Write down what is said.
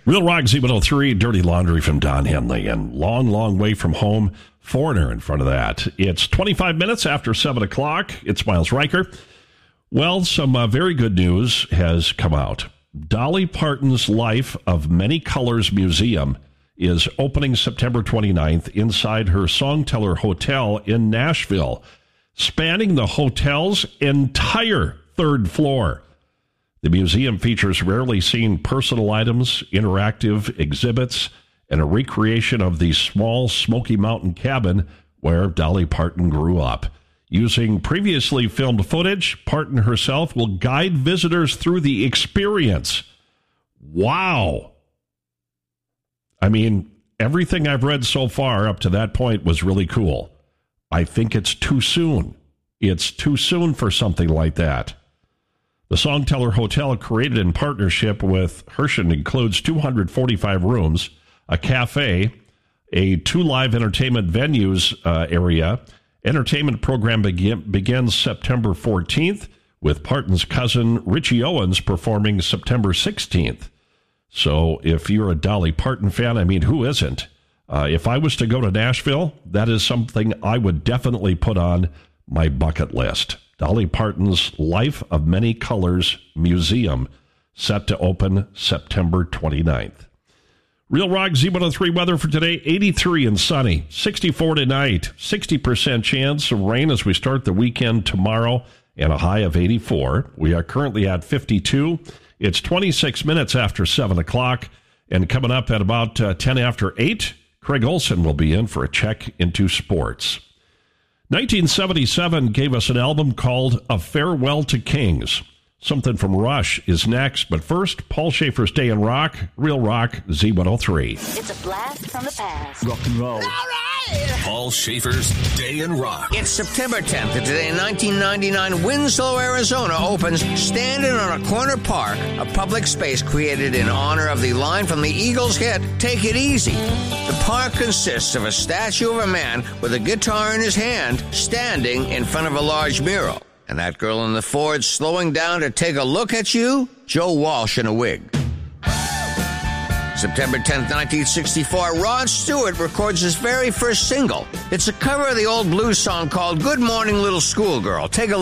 Real Rock Z103, Dirty Laundry from Don Henley, and Long, Long Way From Home, Foreigner in front of that. It's 25 minutes after 7 o'clock. It's Miles Riker. Well, some very good news has come out. Dolly Parton's Life of Many Colors Museum is opening September 29th inside her Songteller Hotel in Nashville, spanning the hotel's entire third floor. The museum features rarely seen personal items, interactive exhibits, and a recreation of the small Smoky Mountain cabin where Dolly Parton grew up. Using previously filmed footage, Parton herself will guide visitors through the experience. Wow. I mean, everything I've read so far up to that point was really cool. I think it's too soon. It's too soon for something like that. The Songteller Hotel, created in partnership with Herschend, includes 245 rooms, a cafe, a 2 live entertainment venues area. Entertainment program begins September 14th, with Parton's cousin Richie Owens performing September 16th. So if you're a Dolly Parton fan, I mean, who isn't? If I was to go to Nashville, that is something I would definitely put on my bucket list. Dolly Parton's Life of Many Colors Museum, set to open September 29th. Real Rock Z103 weather for today, 83 and sunny, 64 tonight, 60% chance of rain as we start the weekend tomorrow, and a high of 84. We are currently at 52. It's 26 minutes after 7 o'clock, and coming up at about 10 after 8, Craig Olson will be in for a check into sports. 1977 gave us an album called A Farewell to Kings. Something from Rush is next, but first, Paul Schaefer's Day in Rock, Real Rock Z103. It's a blast from the past. Rock and roll. All right! Paul Schaefer's Day in Rock. It's September 10th, and today in 1999, Winslow, Arizona opens Standing on a Corner Park, a public space created in honor of the line from the Eagles' hit, Take It Easy. The park consists of a statue of a man with a guitar in his hand, standing in front of a large mural. And that girl in the Ford slowing down to take a look at you, Joe Walsh in a wig. September 10th, 1964, Rod Stewart records his very first single. It's a cover of the old blues song called Good Morning Little Schoolgirl. Take a